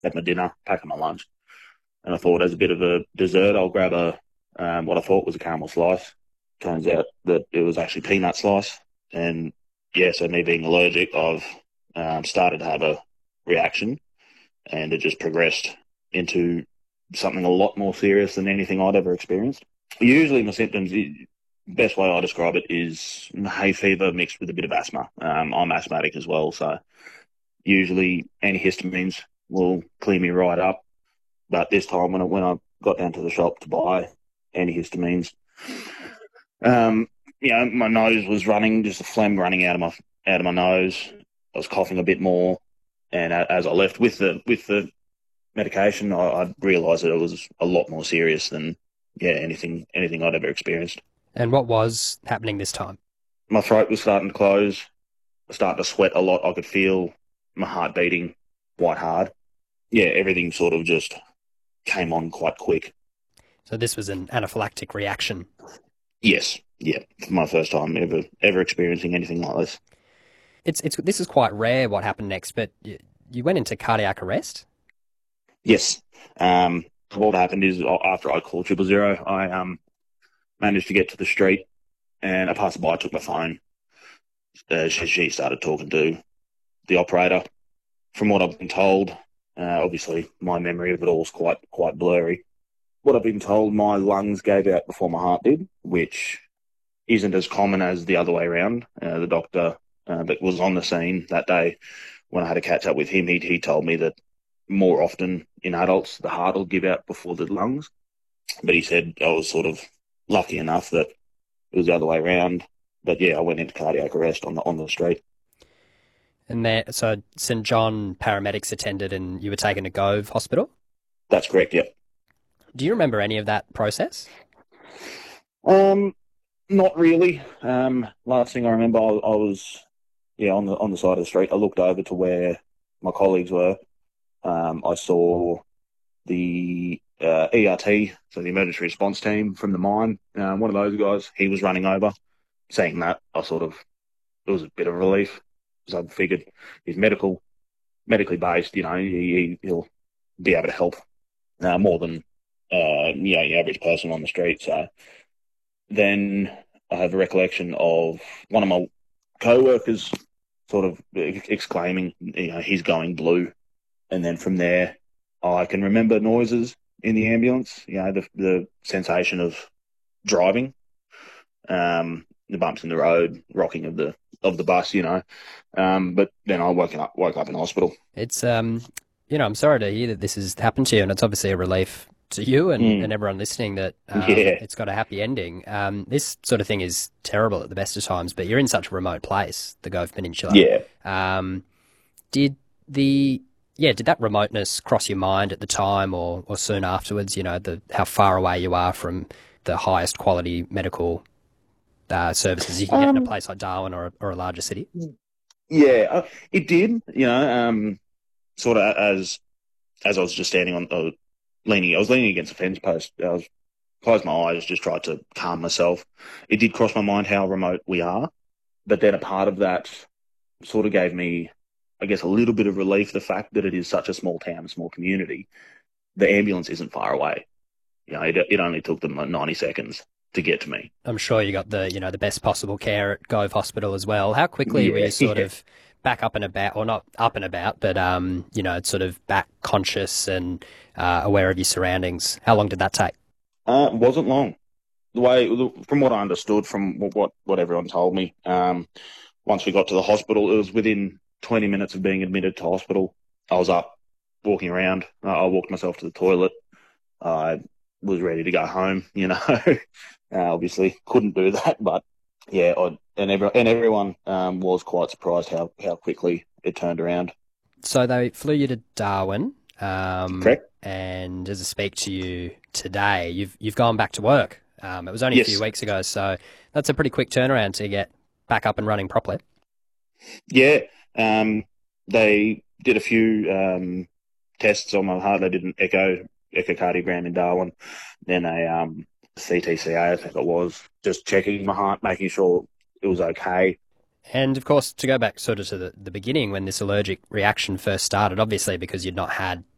had my dinner, packing my lunch, and I thought as a bit of a dessert, I'll grab a what I thought was a caramel slice. Turns out that it was actually peanut slice, and yeah, so me being allergic, I've started to have a reaction, and it just progressed into something a lot more serious than anything I'd ever experienced. Usually, my symptoms, best way I describe it is hay fever mixed with a bit of asthma. I'm asthmatic as well, so usually antihistamines will clear me right up. But this time, when I got down to the shop to buy antihistamines, um, my nose was running, just a phlegm running out of my nose. I was coughing a bit more, and as I left with the medication, I realised that it was a lot more serious than anything I'd ever experienced. And what was happening this time? My throat was starting to close. I was starting to sweat a lot. I could feel my heart beating quite hard. Yeah, everything sort of just came on quite quick. So this was an anaphylactic reaction. Yes, yeah, for my first time ever experiencing anything like this. It's this is quite rare. What happened next? But you went into cardiac arrest. Yes. What happened is after I called 000, I managed to get to the street, and a passerby took my phone. She started talking to the operator. From what I've been told, obviously my memory of it all is quite blurry. What I've been told, my lungs gave out before my heart did, which isn't as common as the other way around. The doctor that was on the scene that day, when I had a catch up with him, he told me that more often in adults the heart will give out before the lungs. But he said I was sort of lucky enough that it was the other way around. But yeah, I went into cardiac arrest on the street. And there, so St John paramedics attended, and you were taken to Gove Hospital. That's correct. Yeah. Do you remember any of that process? Um, Not really. Last thing I remember, I was on the side of the street. I looked over to where my colleagues were. I saw the ERT, so the emergency response team from the mine. One of those guys, he was running over. Seeing that, it was a bit of relief because I figured he's medically based. He'll be able to help more than the average person on the street. So then I have a recollection of one of my co-workers sort of exclaiming, he's going blue. And then from there, I can remember noises in the ambulance, the sensation of driving, the bumps in the road, rocking of the bus, But then I woke up in hospital. It's I'm sorry to hear that this has happened to you, and it's obviously a relief to you and everyone listening that Yeah, it's got a happy ending. This sort of thing is terrible at the best of times, but you're in such a remote place, the Gove Peninsula. yeah. Um, did the did that remoteness cross your mind at the time or soon afterwards? How far away you are from the highest quality medical services you can get in a Um, place like Darwin or a larger city. yeah, it did. Sort of as I was just standing I was leaning against a fence post. I was closed my eyes, just tried to calm myself. It did cross my mind how remote we are, but then a part of that sort of gave me, I guess, a little bit of relief. The fact that it is such a small town, a small community, the ambulance isn't far away. It only took them like 90 seconds to get to me. I'm sure you got the best possible care at Gove Hospital as well. How quickly were Yeah, you sort yeah. of back up and about, or not up and about, but sort of back conscious and aware of your surroundings? How long did that take? It wasn't long. From what I understood, from what everyone told me, once we got to the hospital, it was within 20 minutes of being admitted to hospital. I was up, walking around. I walked myself to the toilet. I was ready to go home. Obviously couldn't do that, but yeah, everyone was quite surprised how quickly it turned around. So they flew you to Darwin, Correct? and as I speak to you today, you've gone back to work. It was only a few Yes. weeks ago, so that's a pretty quick turnaround to get back up and running properly. Yeah. They did a few tests on my heart. They did an echocardiogram in Darwin, then a CTCA, I think it was, just checking my heart, making sure it was okay. And of course, to go back sort of to the beginning when this allergic reaction first started, obviously because you'd not had